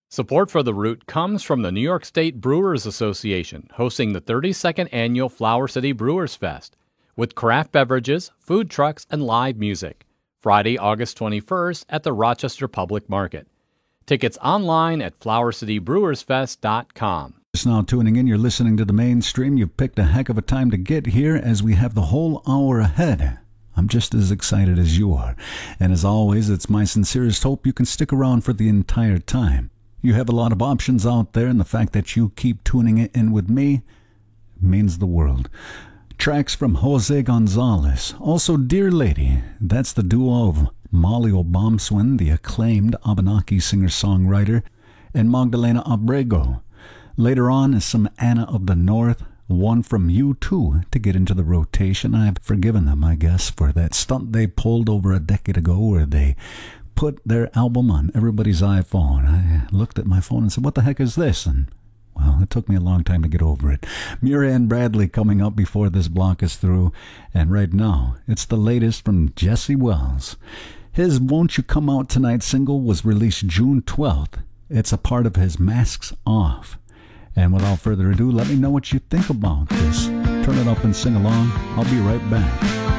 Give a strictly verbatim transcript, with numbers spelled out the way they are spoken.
Support for The Root comes from the New York State Brewers Association, hosting the thirty-second Annual Flower City Brewers Fest, with craft beverages, food trucks, and live music. Friday, August twenty-first at the Rochester Public Market. Tickets online at flower city brewers fest dot com. Just now tuning in, you're listening to the mainstream. You've picked a heck of a time to get here as we have the whole hour ahead. I'm just as excited as you are. And as always, it's my sincerest hope you can stick around for the entire time. You have a lot of options out there, and the fact that you keep tuning in with me means the world. Tracks from Jose Gonzalez. Also, Dear Lady. That's the duo of Molly Obamswin, the acclaimed Abenaki singer-songwriter, and Magdalena Abrego. Later on is some Anna of the North, one from U two to get into the rotation. I've forgiven them, I guess, for that stunt they pulled over a decade ago where they put their album on everybody's iPhone. I looked at my phone and said, what the heck is this? And, well, it took me a long time to get over it. Muriel Bradley coming up before this block is through. And right now, it's the latest from Jesse Wells. His Won't You Come Out Tonight single was released June twelfth. It's a part of his Masks Off. And without further ado, let me know what you think about this. Turn it up and sing along. I'll be right back.